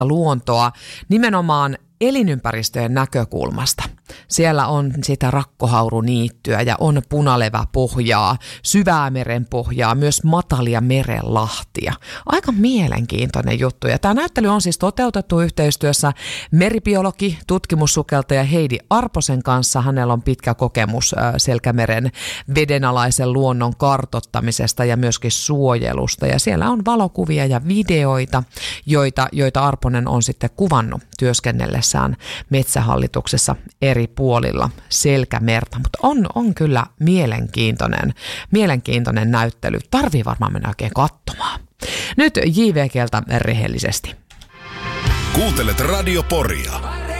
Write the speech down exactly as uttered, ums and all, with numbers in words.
luontoa nimenomaan elinympäristöjen näkökulmasta. Siellä on sitä rakkohauruniittyä ja on punaleväpohjaa, syvää merenpohjaa, myös matalia merenlahtia. Aika mielenkiintoinen juttu. Ja tämä näyttely on siis toteutettu yhteistyössä meribiologi, tutkimussukeltaja Heidi Arposen kanssa. Hänellä on pitkä kokemus Selkämeren vedenalaisen luonnon kartoittamisesta ja myöskin suojelusta. Ja siellä on valokuvia ja videoita, joita, joita Arponen on sitten kuvannut työskennellessään Metsähallituksessa eri puolilla Selkämerta, mutta on, on kyllä mielenkiintoinen, mielenkiintoinen näyttely. Tarvii varmaan mennä oikein katsomaan. Nyt J V G:ltä rehellisesti. Kuuntelet Radio Poria.